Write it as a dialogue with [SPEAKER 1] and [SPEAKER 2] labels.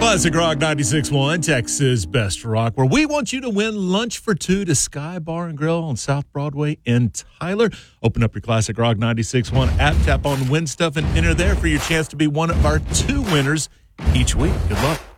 [SPEAKER 1] Classic Rock 96.1, Texas Best Rock, where we want you to win lunch for two to Sky Bar and Grill on South Broadway in Tyler. Open up your Classic Rock 96.1 app, tap on Win Stuff, and enter there for your chance to be one of our two winners each week. Good luck.